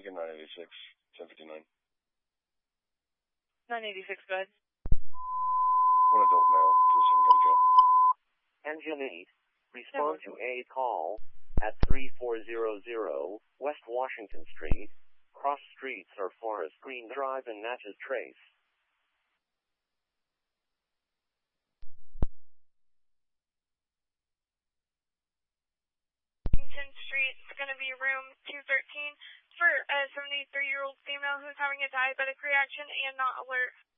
You get 986, 1059. 986, go ahead. One adult male, 27, go to jail. Engine 8, respond to a call at 3400 West Washington Street. Cross streets are Forest Green Drive and Natchez Trace. Washington Street, it's going to be room 213 for a 73-year-old female who's having a diabetic reaction and not alert.